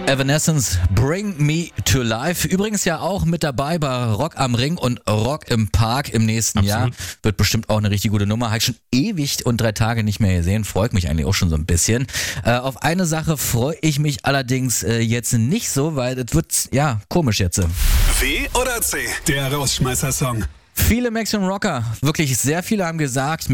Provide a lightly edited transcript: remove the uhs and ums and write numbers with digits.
Evanescence, Bring Me to Life. Übrigens ja auch mit dabei bei Rock am Ring und Rock im Park im nächsten Jahr. Wird bestimmt auch eine richtig gute Nummer. Habe ich schon ewig und 3 Tage nicht mehr gesehen. Freut mich eigentlich auch schon so ein bisschen. Auf eine Sache freue ich mich allerdings jetzt nicht so, weil es wird, ja, komisch jetzt. W oder C? Der Rausschmeißer-Song. Viele Maximum Rocker, wirklich sehr viele haben gesagt,